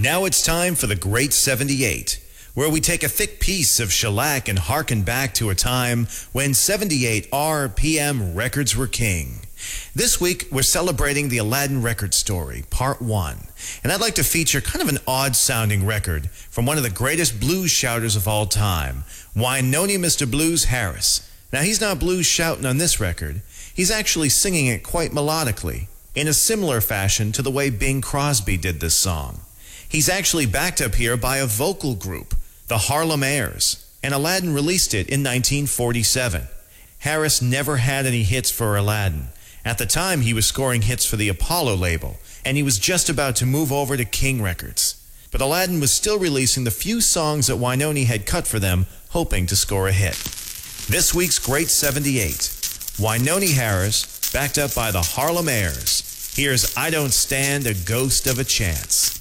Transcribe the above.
Now it's time for the Great 78, where we take a thick piece of shellac and harken back to a time when 78 RPM records were king. This week, we're celebrating the Aladdin record story, Part 1. And I'd like to feature kind of an odd-sounding record from one of the greatest blues shouters of all time, Wynonie Mr. Blues Harris. Now, he's not blues shouting on this record. He's actually singing it quite melodically, in a similar fashion to the way Bing Crosby did this song. He's actually backed up here by a vocal group, the Harlem Airs, and Aladdin released it in 1947. Harris never had any hits for Aladdin. At the time, he was scoring hits for the Apollo label, and he was just about to move over to King Records. But Aladdin was still releasing the few songs that Wynonie had cut for them, hoping to score a hit. This week's Great 78, Wynonie Harris, backed up by the Harlem Airs. Here's I Don't Stand a Ghost of a Chance.